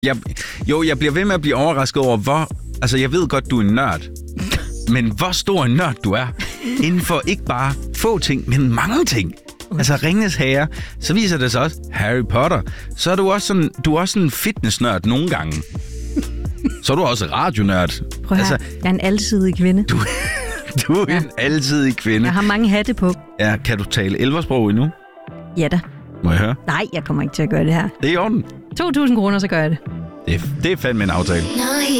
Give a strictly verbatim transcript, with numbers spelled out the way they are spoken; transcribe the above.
Jeg, jo, jeg bliver ved med at blive overrasket over, hvor... Altså, jeg ved godt, du er en nørd. Men hvor stor en nørd du er. Inden for ikke bare få ting, men mange ting. Altså, Ringenes Herre. Så viser det sig også Harry Potter. Så er du også sådan, du er også sådan en fitnessnørd nogle gange. Så er du også radionørd. Prøv her. Altså, jeg er en alsidig kvinde. Du, du er ja. en alsidig kvinde. Jeg har mange hatte på. Ja, kan du tale elversprog endnu? Ja da. Må jeg høre? Nej, jeg kommer ikke til at gøre det her. Det er i orden. to tusind kroner, så gør jeg det. Det er, det er fandme en aftale.